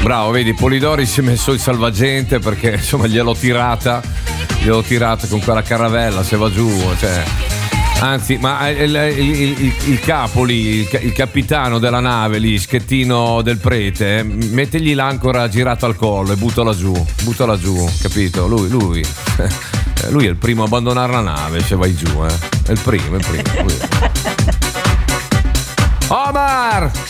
Bravo, vedi, Polidori si è messo il salvagente perché insomma gliel'ho tirata con quella caravella, se va giù, cioè. Anzi, ma il capo lì, il capitano della nave lì, Schettino del Prete, mettegli l'ancora girata al collo e buttala giù, capito? Lui è il primo a abbandonare la nave se vai giù, È il primo. Omar!